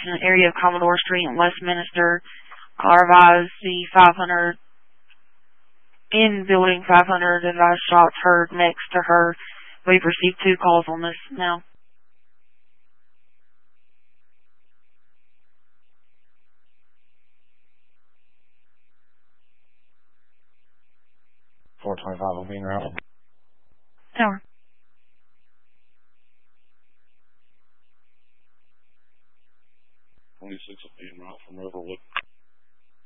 in the area of Commodore Street in Westminster. Car advised the 500 in building 500 advised shots heard next to her. We've received 2 calls on this now. 425 will be in route. Tower. 26 will be en route from Riverwood.